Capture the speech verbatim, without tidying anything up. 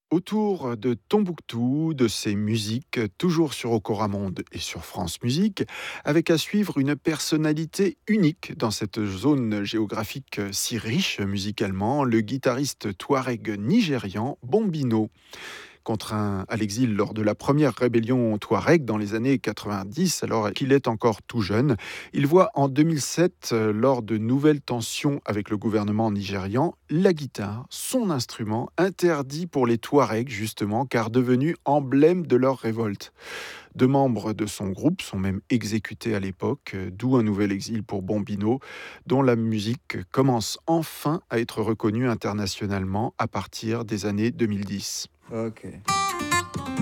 Autour de Tombouctou, de ses musiques, toujours sur Okora Monde et sur France Musique, avec à suivre une personnalité unique dans cette zone géographique si riche musicalement, le guitariste touareg nigérian Bombino. Contraint à l'exil lors de la première rébellion touareg dans les années quatre-vingt-dix, alors qu'il est encore tout jeune, il voit en deux mille sept, euh, lors de nouvelles tensions avec le gouvernement nigérian, la guitare, son instrument, interdit pour les Touaregs justement, car devenu emblème de leur révolte. Deux membres de son groupe sont même exécutés à l'époque, euh, d'où un nouvel exil pour Bombino, dont la musique commence enfin à être reconnue internationalement à partir des années deux mille dix. OK.